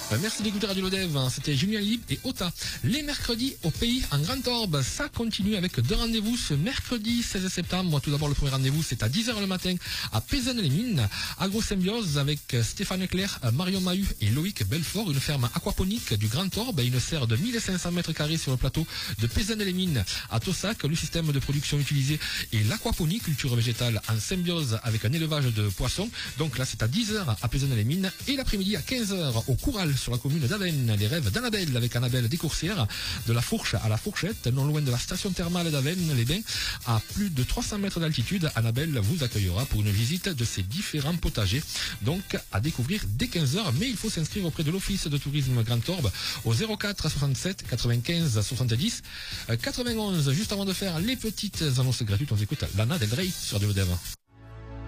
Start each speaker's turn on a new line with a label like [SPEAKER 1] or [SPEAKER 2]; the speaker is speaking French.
[SPEAKER 1] Merci d'écouter Radio Lodev, c'était Julien Libre et Ota. Les mercredis au pays en Grand Orbe, ça continue avec deux rendez-vous ce mercredi 16 septembre. Tout d'abord, le premier rendez-vous, c'est à 10h le matin à Pézannes-les-Mines. Agrosymbiose avec Stéphane Leclerc, Marion Mahut et Loïc Belfort, une ferme aquaponique du Grand Orbe et une serre de 1500 mètres carrés sur le plateau de Pézannes-les-Mines. À Tossac, le système de production utilisé est l'aquaponie, culture végétale en symbiose avec un élevage de poissons. Donc là, c'est à 10h à Pézannes-les-Mines et l'après-midi à 15h au Coural sur la commune d'Avesnes. Les rêves d'Annabelle avec Annabelle Descourcières, de la Fourche à la Fourchette, non loin de la station thermale d'Avesnes-les-Bains, à plus de 300 mètres d'altitude. Annabelle vous accueillera pour une visite de ses différents potagers. Donc à découvrir dès 15h, mais il faut s'inscrire auprès de l'Office de tourisme Grand Orbe au 04 67 95 70 91. Juste avant de faire les petites annonces gratuites, on écoute Lana Del Rey sur Radio Dev.